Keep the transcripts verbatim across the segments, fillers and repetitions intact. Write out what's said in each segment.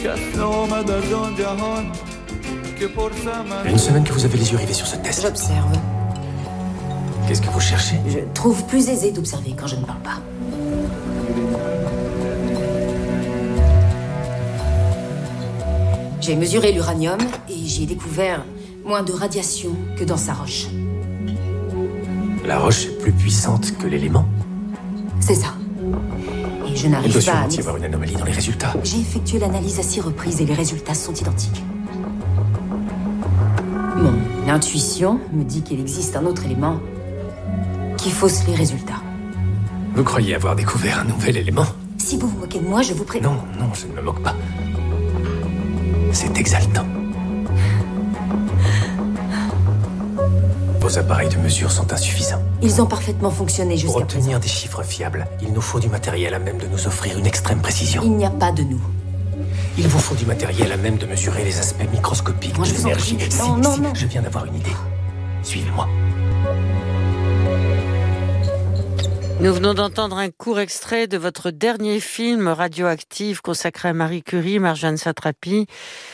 Une semaine que vous avez les yeux rivés sur ce test. J'observe. Qu'est-ce que vous cherchez? Je trouve plus aisé d'observer quand je ne parle pas. J'ai mesuré l'uranium et j'y ai découvert moins de radiation que dans sa roche. La roche est plus puissante que l'élément? C'est ça. Et je n'arrive Il doit pas à... sûrement y avoir une anomalie dans les résultats. J'ai effectué l'analyse à six reprises et les résultats sont identiques. Mon intuition me dit qu'il existe un autre élément qui fausse les résultats. Vous croyez avoir découvert un nouvel élément? Si vous vous moquez de moi, je vous prie... Non, non, je ne me moque pas. C'est exaltant. Vos appareils de mesure sont insuffisants. Ils ont parfaitement fonctionné jusqu'à Pour présent. obtenir des chiffres fiables, il nous faut du matériel à même de nous offrir une extrême précision. Il n'y a pas de nous. Il vous faut du matériel à même de mesurer les aspects microscopiques Moi, de je vous en l'énergie. prie. Si, Non, non, si, non. je viens d'avoir une idée. Suivez-moi. Nous venons d'entendre un court extrait de votre dernier film Radioactive consacré à Marie Curie, Marjane Satrapi.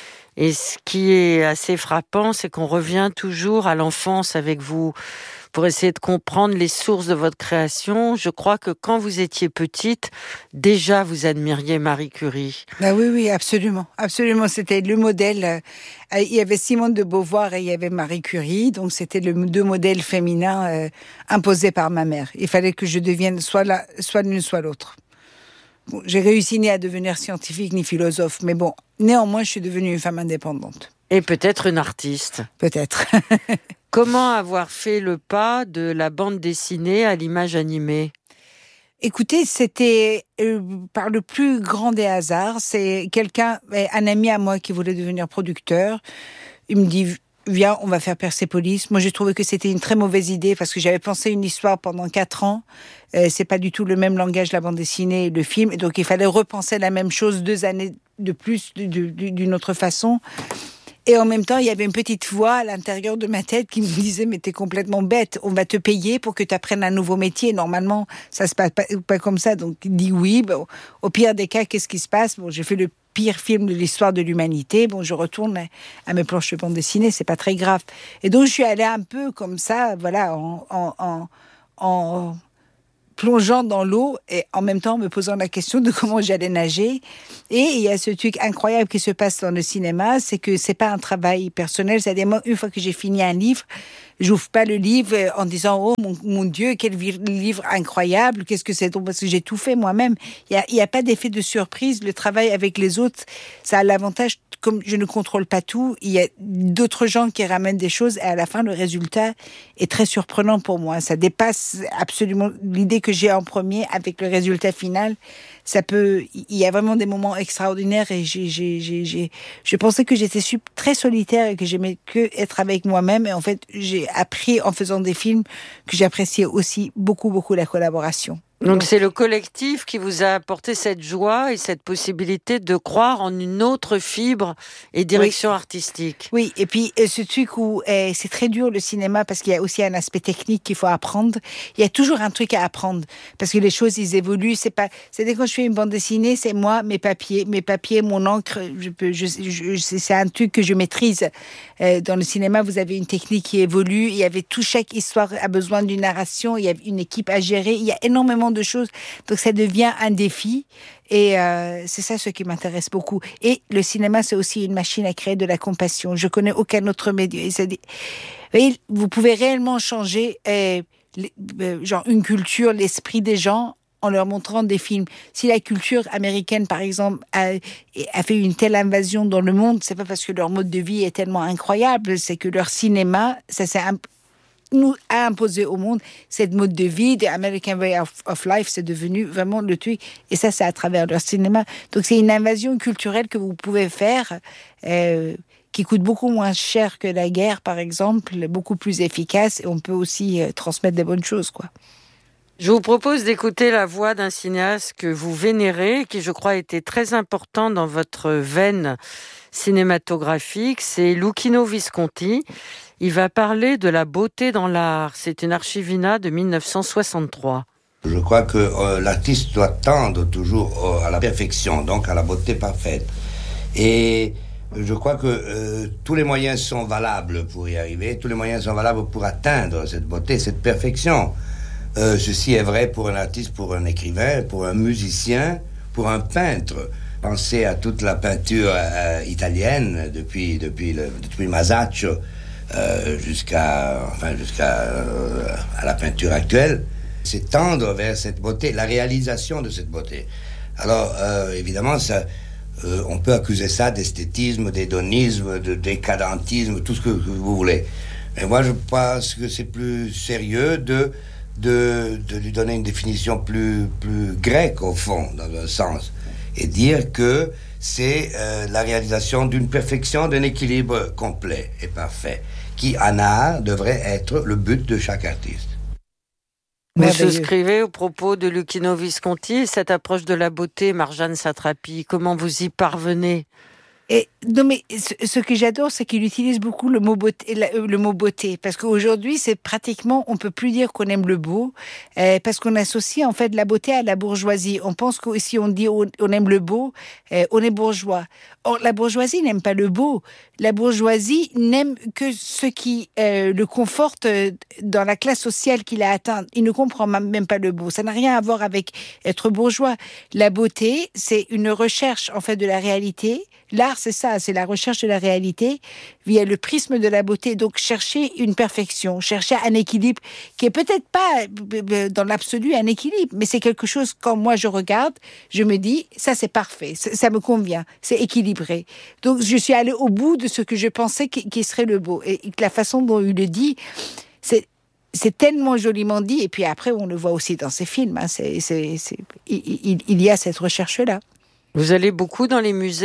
Et ce qui est assez frappant, c'est qu'on revient toujours à l'enfance avec vous pour essayer de comprendre les sources de votre création. Je crois que quand vous étiez petite, déjà vous admiriez Marie Curie. Bah oui, oui, absolument. Absolument, c'était le modèle. Il y avait Simone de Beauvoir et il y avait Marie Curie. Donc, c'était les deux modèles féminins euh, imposés par ma mère. Il fallait que je devienne soit la, soit l'une, soit l'autre. Bon, j'ai réussi ni à devenir scientifique ni philosophe. Mais bon, néanmoins, je suis devenue une femme indépendante. Et peut-être une artiste. Peut-être. Comment avoir fait le pas de la bande dessinée à l'image animée? Écoutez, c'était euh, par le plus grand des hasards. C'est quelqu'un, un ami à moi qui voulait devenir producteur. Il me dit, viens, on va faire Persépolis. Moi, j'ai trouvé que c'était une très mauvaise idée parce que j'avais pensé une histoire pendant quatre ans. Euh, c'est pas du tout le même langage, la bande dessinée et le film. Et donc, il fallait repenser la même chose deux années de plus, de, de, d'une autre façon. Et en même temps, il y avait une petite voix à l'intérieur de ma tête qui me disait « Mais t'es complètement bête, on va te payer pour que tu apprennes un nouveau métier. Normalement, ça se passe pas, pas comme ça. » Donc, il dit oui. Bon, au pire des cas, qu'est-ce qui se passe? Bon, j'ai fait le pire film de l'histoire de l'humanité. Bon, je retourne à mes planches de bande dessinée, c'est pas très grave. Et donc, je suis allée un peu comme ça, voilà, en... en, en, en plongeant dans l'eau et en même temps me posant la question de comment j'allais nager. Et il y a ce truc incroyable qui se passe dans le cinéma, c'est que c'est pas un travail personnel. C'est-à-dire, moi, une fois que j'ai fini un livre, j'ouvre pas le livre en disant « Oh mon, mon Dieu, quel livre incroyable, qu'est-ce que c'est ?» Parce que j'ai tout fait moi-même. Il y a, il y a pas d'effet de surprise. Le travail avec les autres, ça a l'avantage, comme je ne contrôle pas tout, il y a d'autres gens qui ramènent des choses et à la fin, le résultat est très surprenant pour moi. Ça dépasse absolument l'idée que j'ai en premier avec le résultat final. Ça peut, il y a vraiment des moments extraordinaires et j'ai, j'ai, j'ai, j'ai, je pensais que j'étais très solitaire et que j'aimais que être avec moi-même. Et en fait, j'ai appris en faisant des films que j'appréciais aussi beaucoup, beaucoup la collaboration. Donc, Donc c'est le collectif qui vous a apporté cette joie et cette possibilité de croire en une autre fibre et direction oui. artistique. Oui, et puis ce truc où eh, c'est très dur le cinéma parce qu'il y a aussi un aspect technique qu'il faut apprendre. Il y a toujours un truc à apprendre parce que les choses ils évoluent. C'est pas, c'est dès quand je fais une bande dessinée, c'est moi, mes papiers, mes papiers, mon encre. Je peux, je, je, c'est un truc que je maîtrise. Euh, dans le cinéma, vous avez une technique qui évolue. Il y avait tout chaque histoire a besoin d'une narration. Il y a une équipe à gérer. Il y a énormément de choses. Donc, ça devient un défi. Et euh, c'est ça ce qui m'intéresse beaucoup. Et le cinéma, c'est aussi une machine à créer de la compassion. Je connais aucun autre média. Vous voyez, vous pouvez réellement changer euh, les, euh, genre une culture, l'esprit des gens en leur montrant des films. Si la culture américaine, par exemple, a, a fait une telle invasion dans le monde, c'est pas parce que leur mode de vie est tellement incroyable, c'est que leur cinéma, ça s'est imp- nous a imposé au monde cette mode de vie, the American way of, of life, c'est devenu vraiment le truc. Et ça, c'est à travers leur cinéma. Donc, c'est une invasion culturelle que vous pouvez faire, euh, qui coûte beaucoup moins cher que la guerre, par exemple, beaucoup plus efficace, et on peut aussi euh, transmettre des bonnes choses, quoi. Je vous propose d'écouter la voix d'un cinéaste que vous vénérez, qui, je crois, était très important dans votre veine cinématographique. C'est Luchino Visconti. Il va parler de la beauté dans l'art. C'est une archivina de dix-neuf cent soixante-trois. Je crois que euh, l'artiste doit tendre toujours euh, à la perfection, donc à la beauté parfaite. Et je crois que euh, tous les moyens sont valables pour y arriver, tous les moyens sont valables pour atteindre cette beauté, cette perfection. Euh, ceci est vrai pour un artiste, pour un écrivain, pour un musicien, pour un peintre. Pensez à toute la peinture euh, italienne, depuis, depuis, le, depuis Masaccio euh, jusqu'à, enfin, jusqu'à euh, à la peinture actuelle. C'est tendre vers cette beauté, la réalisation de cette beauté. Alors, euh, évidemment, ça, euh, on peut accuser ça d'esthétisme, d'hédonisme, de décadentisme, tout ce que, que vous voulez. Mais moi, je pense que c'est plus sérieux de, de, de lui donner une définition plus, plus grecque, au fond, dans un sens. Et dire que c'est euh, la réalisation d'une perfection, d'un équilibre complet et parfait, qui, en art, devrait être le but de chaque artiste. Vous souscrivez au propos de Luchino Visconti, cette approche de la beauté, Marjane Satrapi, comment vous y parvenez? Et, non mais ce, ce que j'adore, c'est qu'il utilise beaucoup le mot beauté, le mot beauté, parce qu'aujourd'hui, c'est pratiquement, on peut plus dire qu'on aime le beau, euh, parce qu'on associe en fait la beauté à la bourgeoisie. On pense que si on dit on, on aime le beau, euh, on est bourgeois. Or, la bourgeoisie n'aime pas le beau. La bourgeoisie n'aime que ce qui euh, le conforte dans la classe sociale qu'il a atteinte. Il ne comprend même pas le beau. Ça n'a rien à voir avec être bourgeois. La beauté, c'est une recherche en fait de la réalité. L'art, c'est ça, c'est la recherche de la réalité via le prisme de la beauté. Donc, chercher une perfection, chercher un équilibre qui est peut-être pas, dans l'absolu, un équilibre, mais c'est quelque chose, quand moi je regarde, je me dis, ça c'est parfait, ça, ça me convient, c'est équilibré. Donc, je suis allée au bout de ce que je pensais qui, qui serait le beau. Et la façon dont il le dit, c'est... C'est tellement joliment dit, et puis après, on le voit aussi dans ses films. Hein. C'est, c'est, c'est, il, il, il y a cette recherche-là. Vous allez beaucoup dans les musées ?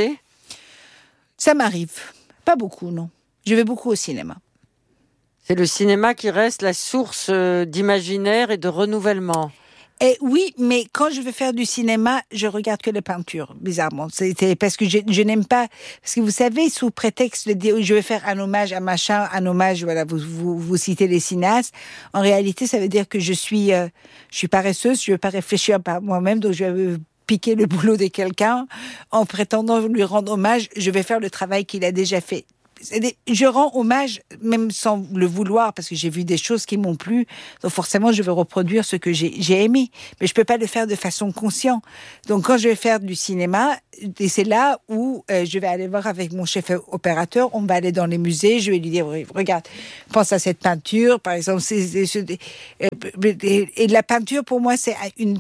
Ça m'arrive. Pas beaucoup, non. Je vais beaucoup au cinéma. C'est le cinéma qui reste la source d'imaginaire et de renouvellement. Et oui, mais quand je vais faire du cinéma, je regarde que les peintures, bizarrement. C'est, c'est parce que je, je n'aime pas... Parce que vous savez, sous prétexte de dire je vais faire un hommage à machin, un hommage, voilà, vous, vous, vous citez les cinéastes. En réalité, ça veut dire que je suis, euh, je suis paresseuse, je ne veux pas réfléchir par moi-même, donc je vais piquer le boulot de quelqu'un en prétendant lui rendre hommage. Je vais faire le travail qu'il a déjà fait. Je rends hommage, même sans le vouloir, parce que j'ai vu des choses qui m'ont plu. Donc forcément, je vais reproduire ce que j'ai, j'ai aimé. Mais je peux pas le faire de façon consciente. Donc quand je vais faire du cinéma, et c'est là où euh, je vais aller voir avec mon chef opérateur, on va aller dans les musées, je vais lui dire, regarde, pense à cette peinture, par exemple. C'est, c'est, c'est, et, et la peinture, pour moi, c'est une,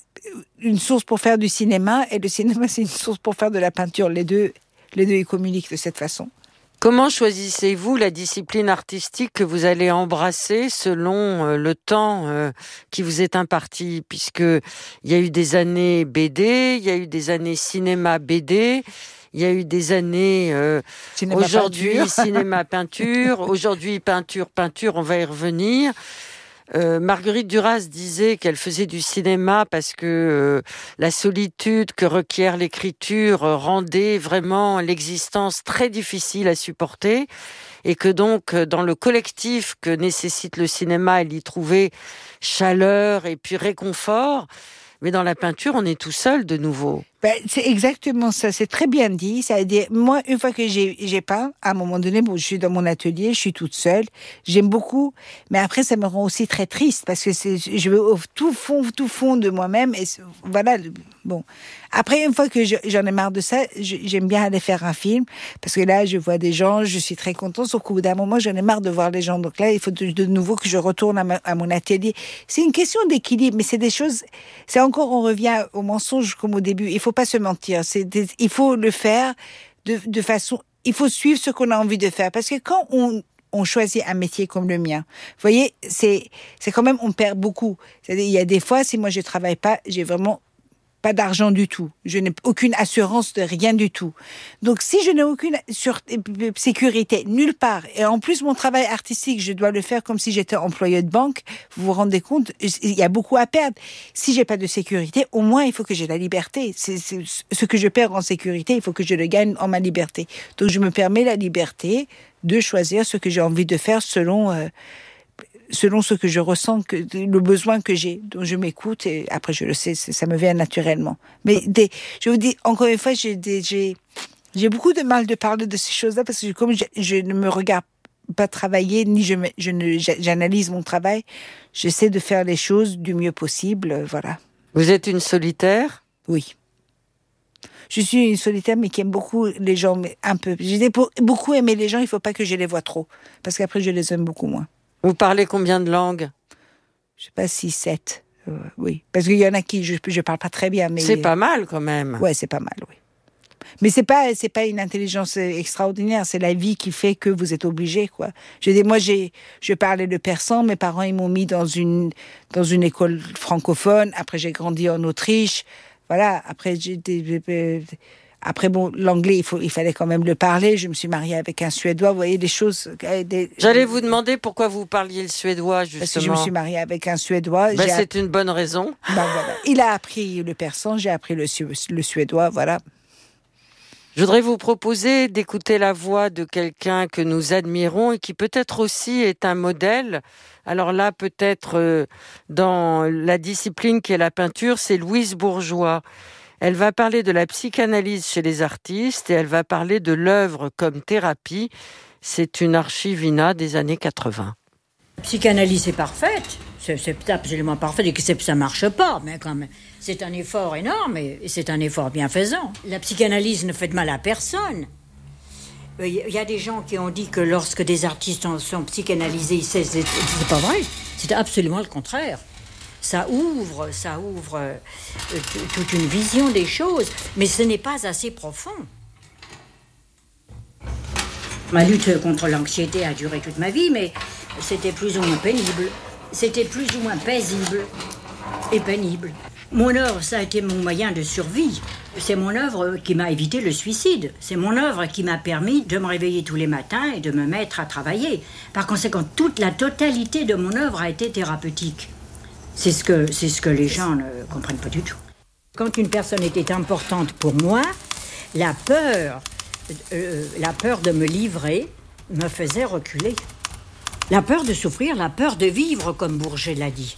une source pour faire du cinéma, et le cinéma, c'est une source pour faire de la peinture. Les deux, les deux, ils communiquent de cette façon. Comment choisissez-vous la discipline artistique que vous allez embrasser selon euh, le temps euh, qui vous est imparti? Puisque il y a eu des années B D, il y a eu des années cinéma B D, il y a eu des années euh, cinéma aujourd'hui peinture. cinéma peinture, aujourd'hui peinture peinture. On va y revenir. Euh, Marguerite Duras disait qu'elle faisait du cinéma parce que euh, la solitude que requiert l'écriture rendait vraiment l'existence très difficile à supporter et que donc dans le collectif que nécessite le cinéma, elle y trouvait chaleur et puis réconfort. Mais dans la peinture, on est tout seul de nouveau. Ben, c'est exactement ça, c'est très bien dit. Ça veut dire, moi, une fois que j'ai, j'ai peint, à un moment donné, bon, je suis dans mon atelier, je suis toute seule, j'aime beaucoup, mais après, ça me rend aussi très triste, parce que c'est, je veux au tout fond, tout fond de moi-même, et voilà, bon. Après, une fois que je, j'en ai marre de ça, je, j'aime bien aller faire un film, parce que là, je vois des gens, je suis très contente, sauf qu'au bout d'un moment, j'en ai marre de voir les gens, donc là, il faut de, de nouveau que je retourne à, ma, à mon atelier. C'est une question d'équilibre, mais c'est des choses, c'est encore, on revient au mensonge comme au début, il faut pas se mentir, c'est des, il faut le faire de, de façon, il faut suivre ce qu'on a envie de faire, parce que quand on on choisit un métier comme le mien, vous voyez, c'est c'est quand même, on perd beaucoup. C'est-à-dire, il y a des fois, si moi je travaille pas, j'ai vraiment pas d'argent du tout. Je n'ai aucune assurance de rien du tout. Donc, si je n'ai aucune sur- sécurité nulle part, et en plus, mon travail artistique, je dois le faire comme si j'étais employé de banque, vous vous rendez compte, il y a beaucoup à perdre. Si j'ai pas de sécurité, au moins, il faut que j'ai la liberté. C'est, c'est, ce que je perds en sécurité, il faut que je le gagne en ma liberté. Donc, je me permets la liberté de choisir ce que j'ai envie de faire selon... Euh, selon ce que je ressens, que, le besoin que j'ai. Donc je m'écoute et après je le sais, ça me vient naturellement. Mais des, je vous dis, encore une fois, j'ai, des, j'ai, J'ai beaucoup de mal de parler de ces choses-là parce que comme je, je ne me regarde pas travailler, ni je, me, je ne, j'analyse mon travail, j'essaie de faire les choses du mieux possible, voilà. Vous êtes une solitaire ? Oui. Je suis une solitaire, mais qui aime beaucoup les gens, mais un peu. Je dis pour beaucoup aimer les gens, il ne faut pas que je les voie trop, parce qu'après, je les aime beaucoup moins. Vous parlez combien de langues ? Je ne sais pas, six, sept. Euh, oui. Parce qu'il y en a qui, je ne parle pas très bien. Mais c'est pas mal, quand même. Oui, c'est pas mal, oui. Mais ce n'est pas, c'est pas une intelligence extraordinaire, c'est la vie qui fait que vous êtes obligé, quoi. Je dis, moi, j'ai, je parlais le persan, mes parents, ils m'ont mis dans une, dans une école francophone, après, j'ai grandi en Autriche. Voilà, après, j'ai, après bon, l'anglais, il, faut, il fallait quand même le parler. Je me suis mariée avec un Suédois. Vous voyez, des choses... Des... J'allais vous demander pourquoi vous parliez le suédois, justement. Parce que je me suis mariée avec un Suédois. Ben, c'est app... une bonne raison. Ben, voilà. Il a appris le persan, j'ai appris le, su... le suédois, voilà. Je voudrais vous proposer d'écouter la voix de quelqu'un que nous admirons et qui peut-être aussi est un modèle. Alors là, peut-être euh, dans la discipline qui est la peinture, c'est Louise Bourgeois. Elle va parler de la psychanalyse chez les artistes et elle va parler de l'œuvre comme thérapie. C'est une archivina des années quatre-vingts. La psychanalyse est parfaite, c'est, c'est absolument parfait, et que c'est, ça marche pas, mais quand même, c'est un effort énorme et c'est un effort bienfaisant. La psychanalyse ne fait de mal à personne. Il y a des gens qui ont dit que lorsque des artistes sont psychanalysés, c'est, c'est, c'est pas vrai, c'est absolument le contraire. Ça ouvre, ça ouvre euh, t- toute une vision des choses, mais ce n'est pas assez profond. Ma lutte contre l'anxiété a duré toute ma vie, mais c'était plus ou moins pénible. C'était plus ou moins paisible et pénible. Mon œuvre, ça a été mon moyen de survie. C'est mon œuvre qui m'a évité le suicide. C'est mon œuvre qui m'a permis de me réveiller tous les matins et de me mettre à travailler. Par conséquent, toute la totalité de mon œuvre a été thérapeutique. C'est ce que, c'est ce que les gens ne comprennent pas du tout. Quand une personne était importante pour moi, la peur, euh, la peur de me livrer me faisait reculer. La peur de souffrir, la peur de vivre, comme Bourget l'a dit.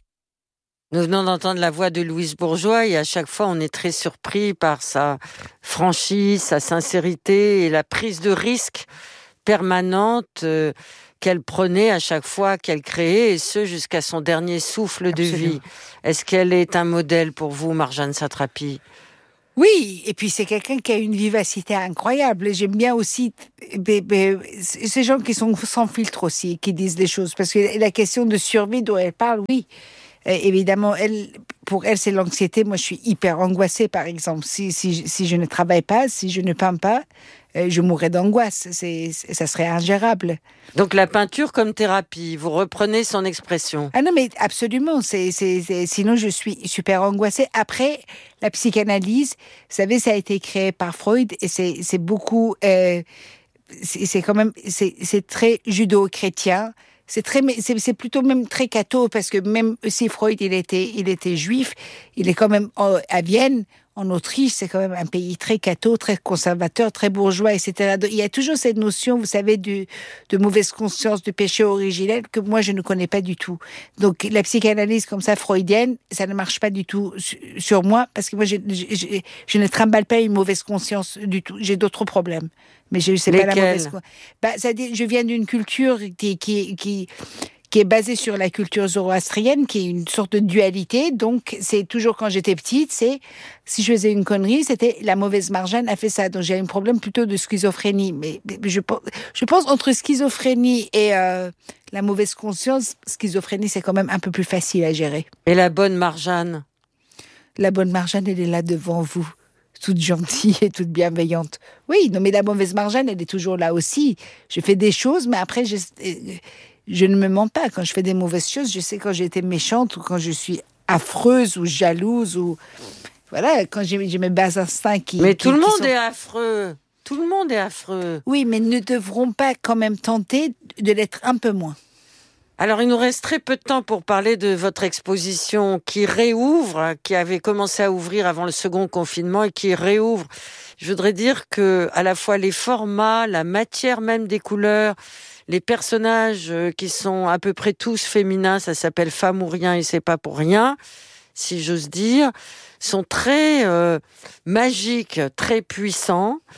Nous venons d'entendre la voix de Louise Bourgeois et à chaque fois on est très surpris par sa franchise, sa sincérité et la prise de risque permanente euh, qu'elle prenait à chaque fois qu'elle créait, et ce jusqu'à son dernier souffle Absolument. de vie. Est-ce qu'elle est un modèle pour vous, Marjane Satrapi ? Oui, et puis c'est quelqu'un qui a une vivacité incroyable. Et j'aime bien aussi bé, bé, ces gens qui sont sans filtre aussi, qui disent des choses. Parce que la question de survie dont elle parle, oui, euh, évidemment, elle, pour elle, c'est l'anxiété. Moi, je suis hyper angoissée, par exemple. Si, si, si je ne travaille pas, si je ne peins pas, euh, je mourrais d'angoisse. C'est, ça serait ingérable. Donc la peinture comme thérapie, vous reprenez son expression. Ah non, mais absolument. C'est, c'est, c'est, sinon, je suis super angoissée. Après, la psychanalyse, vous savez, ça a été créé par Freud et c'est, c'est beaucoup... Euh, c'est, c'est quand même... C'est, c'est très judéo-chrétien. C'est, très, c'est, c'est plutôt même très catho, parce que même si Freud, il était, il était juif, il est quand même à Vienne, en Autriche, c'est quand même un pays très catho, très conservateur, très bourgeois, et cetera. Donc, il y a toujours cette notion, vous savez, du, de mauvaise conscience, du péché originel, que moi, je ne connais pas du tout. Donc, la psychanalyse comme ça, freudienne, ça ne marche pas du tout sur moi, parce que moi, je, je, je, je ne trimballe pas une mauvaise conscience du tout. J'ai d'autres problèmes. Mais je sais pas la mauvaise conscience. Bah, c'est-à-dire, je viens d'une culture qui... qui, qui qui est basée sur la culture zoroastrienne, qui est une sorte de dualité. Donc, c'est toujours quand j'étais petite, c'est, si je faisais une connerie, c'était la mauvaise Marjane a fait ça. Donc, j'ai un problème plutôt de schizophrénie. Mais, mais je, je pense entre schizophrénie et euh, la mauvaise conscience, schizophrénie, c'est quand même un peu plus facile à gérer. Et la bonne Marjane ? La bonne Marjane, elle est là devant vous, toute gentille et toute bienveillante. Oui, non, mais la mauvaise Marjane, elle est toujours là aussi. Je fais des choses, mais après, je... Je ne me mens pas. Quand je fais des mauvaises choses, je sais quand j'ai été méchante ou quand je suis affreuse ou jalouse ou... Voilà, quand j'ai, j'ai mes bas instincts qui... Mais qui, tout le monde sont... est affreux. Tout le monde est affreux. Oui, mais ne devront pas quand même tenter de l'être un peu moins. Alors, il nous reste très peu de temps pour parler de votre exposition qui réouvre, qui avait commencé à ouvrir avant le second confinement et qui réouvre. Je voudrais dire que à la fois les formats, la matière même des couleurs, les personnages qui sont à peu près tous féminins, ça s'appelle Femme ou Rien et c'est pas pour rien, si j'ose dire, sont très euh, magiques, très puissants.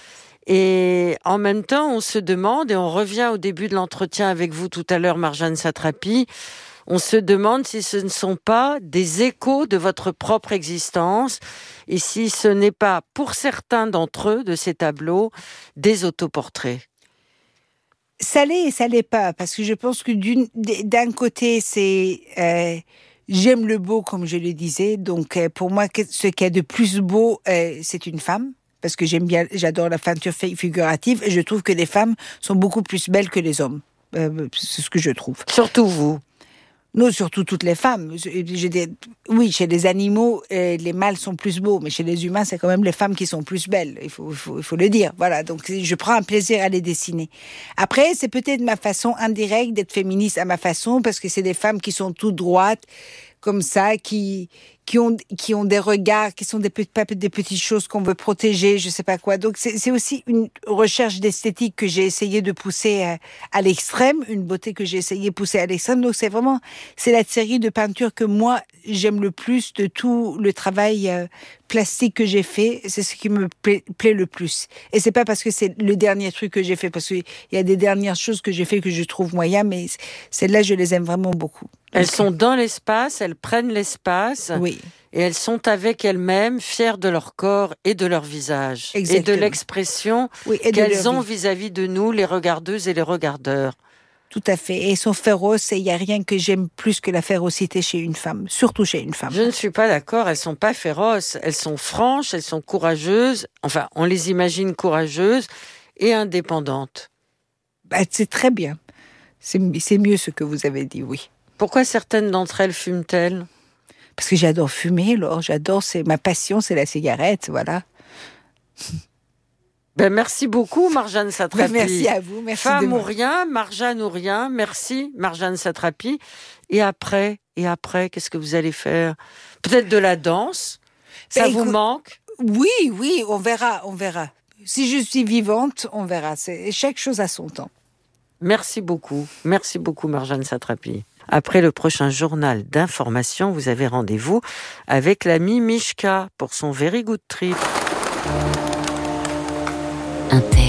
Et en même temps, on se demande, et on revient au début de l'entretien avec vous tout à l'heure, Marjane Satrapi, on se demande si ce ne sont pas des échos de votre propre existence et si ce n'est pas, pour certains d'entre eux, de ces tableaux, des autoportraits. Ça l'est et ça l'est pas, parce que je pense que d'une, d'un côté, c'est... Euh, j'aime le beau, comme je le disais, donc euh, pour moi, ce qu'il y a de plus beau, euh, c'est une femme. Parce que j'aime bien, j'adore la peinture figurative et je trouve que les femmes sont beaucoup plus belles que les hommes. Euh, c'est ce que je trouve. Surtout vous. Non, surtout toutes les femmes. J'ai des... Oui, chez les animaux, euh, les mâles sont plus beaux, mais chez les humains, c'est quand même les femmes qui sont plus belles. Il faut, il faut, il faut le dire. Voilà. Donc, je prends un plaisir à les dessiner. Après, c'est peut-être ma façon indirecte d'être féministe à ma façon, parce que c'est des femmes qui sont toutes droites, comme ça, qui qui ont qui ont des regards, qui sont des petites des petites choses qu'on veut protéger, je sais pas quoi. Donc c'est c'est aussi une recherche d'esthétique que j'ai essayé de pousser à, à l'extrême, une beauté que j'ai essayé de pousser à l'extrême. Donc c'est vraiment c'est la série de peintures que moi j'aime le plus de tout le travail euh, plastique que j'ai fait. C'est ce qui me plaît, plaît le plus. Et c'est pas parce que c'est le dernier truc que j'ai fait, parce qu'il y a des dernières choses que j'ai fait que je trouve moyen, mais celles-là je les aime vraiment beaucoup. Elles sont dans l'espace, elles prennent l'espace. Oui. Et elles sont avec elles-mêmes, fières de leur corps et de leur visage. Exactement. Et de l'expression oui, et qu'elles de ont vie. vis-à-vis de nous, les regardeuses et les regardeurs. Tout à fait. Et elles sont féroces et il n'y a rien que j'aime plus que la férocité chez une femme. Surtout chez une femme. Je ne suis pas d'accord, elles sont pas féroces. Elles sont franches, elles sont courageuses. Enfin, on les imagine courageuses et indépendantes. Bah, c'est très bien. C'est, c'est mieux ce que vous avez dit, oui. Pourquoi certaines d'entre elles fument-elles ? Parce que j'adore fumer, alors j'adore, c'est ma passion, c'est la cigarette, voilà. Ben merci beaucoup, Marjane Satrapi. Merci à vous, merci. Femme de... ou rien, Marjane ou rien, merci, Marjane Satrapi. Et après, et après, qu'est-ce que vous allez faire ? Peut-être de la danse ? Ça ben, vous écoute, manque ? Oui, oui, on verra, on verra. Si je suis vivante, on verra. C'est chaque chose à son temps. Merci beaucoup, merci beaucoup, Marjane Satrapi. Après le prochain journal d'information, vous avez rendez-vous avec l'ami Mishka pour son Very Good Trip. Inter.